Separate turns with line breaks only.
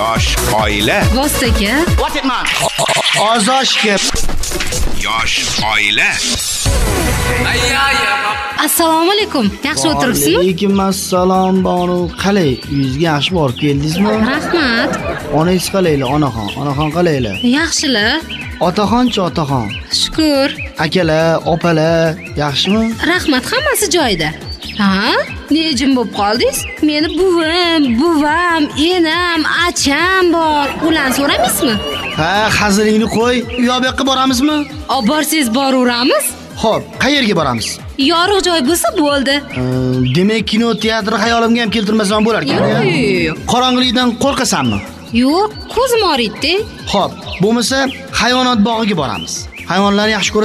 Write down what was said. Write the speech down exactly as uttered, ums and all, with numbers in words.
Yosh oila.
Vostaka.
What it man?
Ozoshga.
Yosh oila.
Assalomu alaykum. Yaxshi o'tiribsizmi?
Alaykum assalom bonu. Qalay, uyingizga yaxshi borib keldingizmi?
Rahmat.
Onangiz qalaylar, onaxon? Onaxon qalaylar?
Yaxshilar.
Otaxonchi, otaxon?
Shukr.
Akalar, opalar, yaxshimi?
Rahmat, hammasi joyida. Ha? Nejim bo'lib qoldingiz? Meni buvim, buvam, enam, acham bor. Ularni so'ramaysizmi?
Ha, hazilingni qo'y. U yoqqa boramizmi?
Olib borsangiz boraveramiz.
Xo'p, qayerga boramiz?
Yorug' joy bo'lsa bo'ldi.
Demak, kino, teatr hayolimga ham keltirmasam bo'lar ekan.
Yo'q, yo'q.
Qorong'ilikdan qo'rqasanmi?
Yo'q, ko'zim og'riydi.
Xo'p, bo'lmasa hayvonot bog'iga boramiz. Hayvonlarni yaxshi ko'rasan.